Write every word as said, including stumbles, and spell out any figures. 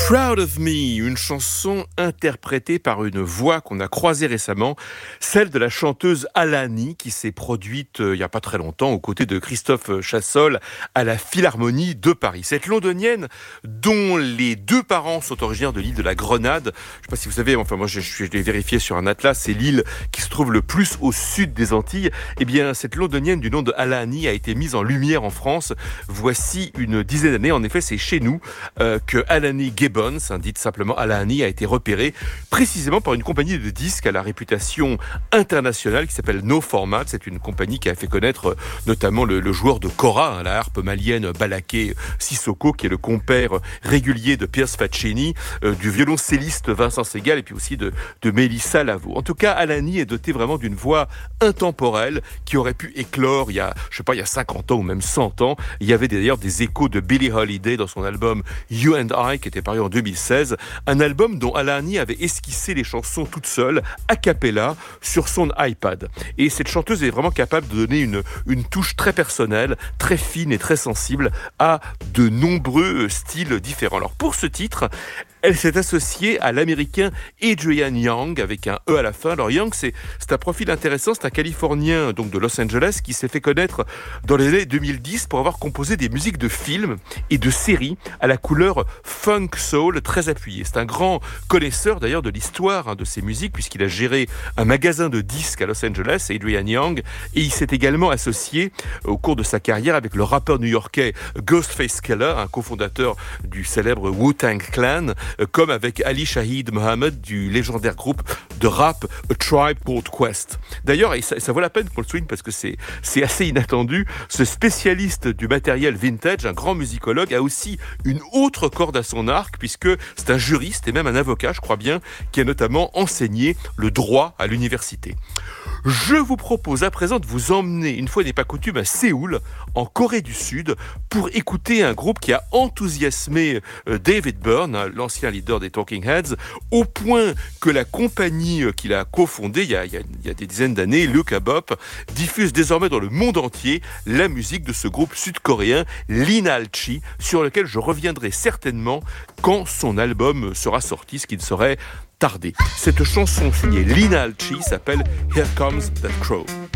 Proud of Me, une chanson interprétée par une voix qu'on a croisée récemment, celle de la chanteuse Alani, qui s'est produite euh, il n'y a pas très longtemps aux côtés de Christophe Chassol à la Philharmonie de Paris. Cette londonienne, dont les deux parents sont originaires de l'île de la Grenade, je ne sais pas si vous savez, enfin moi je, je, je l'ai vérifié sur un atlas, c'est l'île qui se trouve le plus au sud des Antilles. Eh bien, cette londonienne du nom de Alani a été mise en lumière en France voici une dizaine d'années. En effet, c'est chez nous euh, que Alani Gibbons, hein, dite simplement Alani, a été repérée précisément par une compagnie de disques à la réputation internationale qui s'appelle No Format. C'est une compagnie qui a fait connaître notamment le, le joueur de kora, hein, la harpe malienne Balaké Sissoko, qui est le compère régulier de Piers Faccini, euh, du violoncelliste Vincent Segal et puis aussi de, de Mélissa Lavo. En tout cas, Alani est dotée vraiment d'une voix intemporelle qui aurait pu éclore il y a, je sais pas, il y a cinquante ans ou même cent ans. Il y avait d'ailleurs des échos de Billie Holiday dans son album You and I qui était paru en deux mille seize, un album dont Alani avait esquissé les chansons toute seule, a cappella, sur son iPad. Et cette chanteuse est vraiment capable de donner une, une touche très personnelle, très fine et très sensible à de nombreux styles différents. Alors pour ce titre, elle s'est associée à l'américain Adrian Young avec un E à la fin. Alors Young, c'est, c'est un profil intéressant, c'est un Californien donc de Los Angeles qui s'est fait connaître dans les années deux mille dix pour avoir composé des musiques de films et de séries à la couleur funk soul très appuyée. C'est un grand connaisseur d'ailleurs de l'histoire hein, de ces musiques puisqu'il a géré un magasin de disques à Los Angeles, Adrian Young, et il s'est également associé au cours de sa carrière avec le rappeur new-yorkais Ghostface Killah, un cofondateur du célèbre Wu-Tang Clan, comme avec Ali Shaheed Mohammed du légendaire groupe de rap A Tribe Called Quest. D'ailleurs, et ça, ça vaut la peine qu'on le souligne parce que c'est, c'est assez inattendu, ce spécialiste du matériel vintage, un grand musicologue, a aussi une autre corde à son arc puisque c'est un juriste et même un avocat, je crois bien, qui a notamment enseigné le droit à l'université. Je vous propose à présent de vous emmener, une fois n'est pas coutume, à Séoul, en Corée du Sud, pour écouter un groupe qui a enthousiasmé David Byrne, l'ancien leader des Talking Heads, au point que la compagnie qu'il a cofondée il y a, il y a, il y a des dizaines d'années, Luka Bop, diffuse désormais dans le monde entier la musique de ce groupe sud-coréen, Linalchi, sur lequel je reviendrai certainement quand son album sera sorti, ce qui ne serait tardé. Cette chanson signée Linalchi s'appelle Here Comes That Crow.